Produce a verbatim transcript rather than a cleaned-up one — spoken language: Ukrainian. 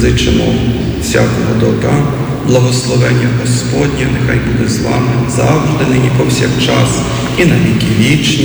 зичимо всякого добра, благословення Господнє нехай буде з вами завжди, нині повсякчас і на віки вічні.